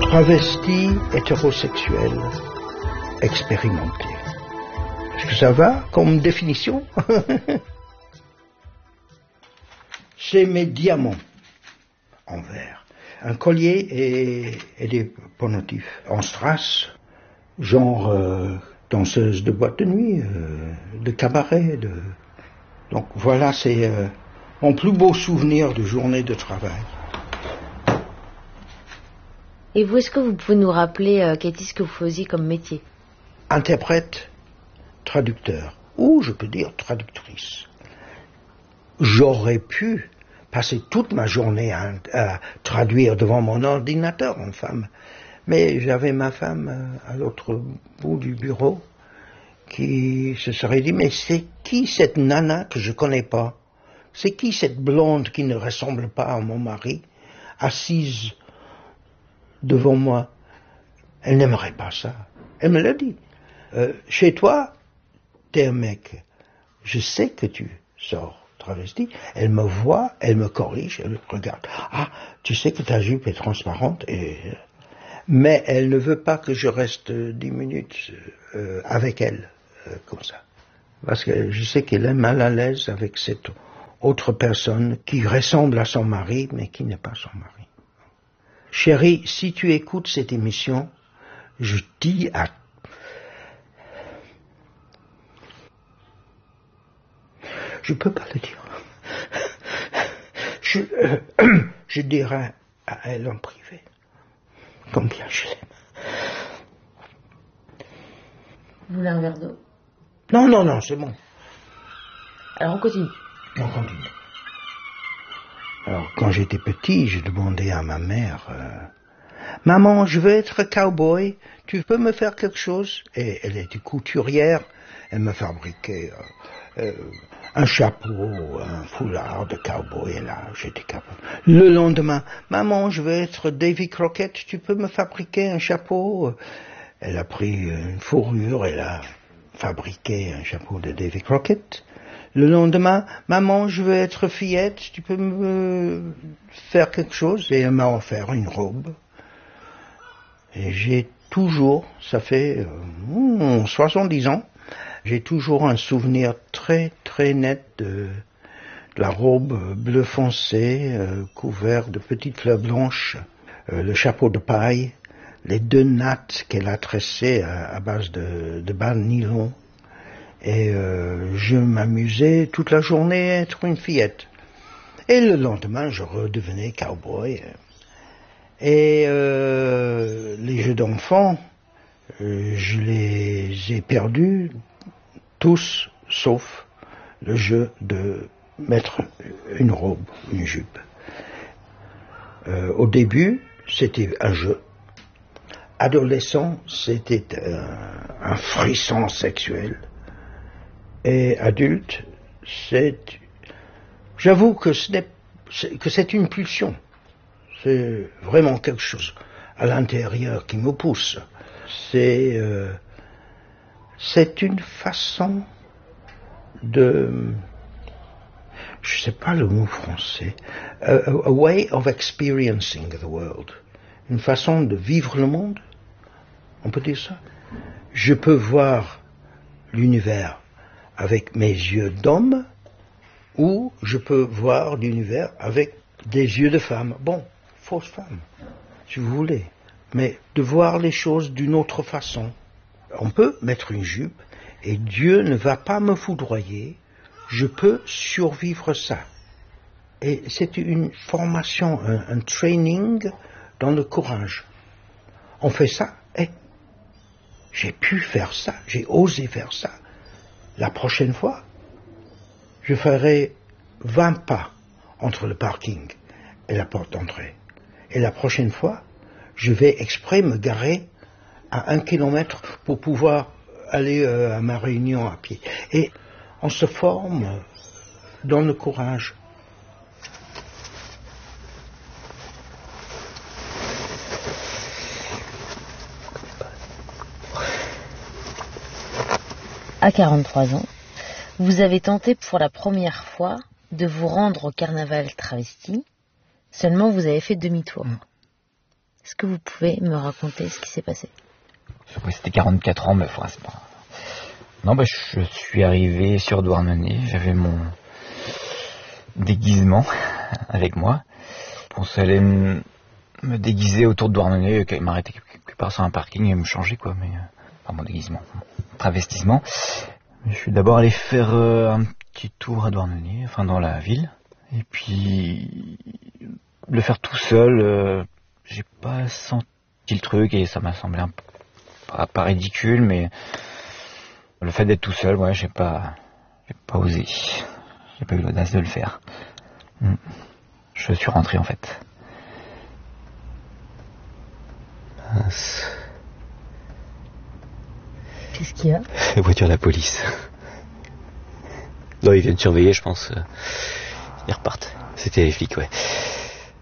Travesti hétérosexuel expérimenté. Est-ce que ça va comme définition? C'est mes diamants en verre. Un collier et des pendentifs en strass, genre danseuse de boîte de nuit, de cabaret. Donc voilà, c'est mon plus beau souvenir de journée de travail. Et vous, est-ce que vous pouvez nous rappeler, Katie, ce que vous faisiez comme métier? Interprète, traducteur, ou je peux dire traductrice. J'aurais pu passer toute ma journée à traduire devant mon ordinateur en femme, mais j'avais ma femme à l'autre bout du bureau qui se serait dit, mais c'est qui cette nana que je connais pas? C'est qui cette blonde qui ne ressemble pas à mon mari, assise devant moi? Elle n'aimerait pas ça. Elle me l'a dit. Chez toi, t'es un mec. Je sais que tu sors travesti. Elle me voit, elle me corrige, elle regarde. Ah, tu sais que ta jupe est transparente. Mais elle ne veut pas que je reste 10 minutes avec elle, comme ça. Parce que je sais qu'elle est mal à l'aise avec cette autre personne qui ressemble à son mari, mais qui n'est pas son mari. Chérie, si tu écoutes cette émission, je dis à... Je peux pas le dire. Je dirai à elle en privé combien je l'aime. Vous voulez un verre d'eau? Non, c'est bon. Alors on continue. On continue. Alors, quand j'étais petit, je demandais à ma mère, maman, je veux être cow-boy, tu peux me faire quelque chose? Et elle était couturière, elle me fabriquait un chapeau, un foulard de cow-boy, et là, j'étais capable. Le lendemain, maman, je veux être Davy Crockett, tu peux me fabriquer un chapeau? Elle a pris une fourrure, elle a fabriqué un chapeau de Davy Crockett. Le lendemain, maman, je veux être fillette, tu peux me faire quelque chose? Et elle m'a offert une robe. Et j'ai toujours, ça fait 70 ans, j'ai toujours un souvenir très très net de la robe bleu foncé, couvert de petites fleurs blanches, le chapeau de paille, les 2 nattes qu'elle a tressées à base de bas de nylon. Et je m'amusais toute la journée à être une fillette. Et le lendemain, je redevenais cow-boy. Et les jeux d'enfants, je les ai perdus, tous, sauf le jeu de mettre une robe, une jupe. Au début, c'était un jeu. Adolescent, c'était un frisson sexuel. Et adulte, j'avoue que c'est une pulsion. C'est vraiment quelque chose à l'intérieur qui me pousse. C'est une façon de... Je sais pas le mot français. A way of experiencing the world. Une façon de vivre le monde. On peut dire ça. Je peux voir l'univers avec mes yeux d'homme, ou je peux voir l'univers avec des yeux de femme. Bon, fausse femme, si vous voulez. Mais de voir les choses d'une autre façon. On peut mettre une jupe, et Dieu ne va pas me foudroyer. Je peux survivre ça. Et c'est une formation, un training dans le courage. On fait ça, et j'ai pu faire ça, j'ai osé faire ça. La prochaine fois, je ferai 20 pas entre le parking et la porte d'entrée. Et la prochaine fois, je vais exprès me garer à 1 kilomètre pour pouvoir aller à ma réunion à pied. Et on se forme dans le courage. À 43 ans, vous avez tenté pour la première fois de vous rendre au carnaval travesti, seulement vous avez fait demi-tour. Est-ce que vous pouvez me raconter ce qui s'est passé? Oui, c'était 44 ans, mais enfin, c'est pas... Non, je suis arrivé sur Douarnenez, j'avais mon déguisement avec moi. Je pensais aller me déguiser autour de Douarnenez, m'arrêter quelque part sur un parking et me changer, quoi, mais... Enfin, mon déguisement, mon travestissement. Je suis d'abord allé faire un petit tour à Douarnenez, enfin dans la ville. Et puis, le faire tout seul, j'ai pas senti le truc et ça m'a semblé un peu... Pas ridicule, mais le fait d'être tout seul, ouais, j'ai pas osé. J'ai pas eu l'audace de le faire. Je suis rentré en fait. Mince. Qu'est-ce qu'il y a? La voiture de la police. Non, ils viennent surveiller, je pense. Ils repartent. C'était les flics, ouais.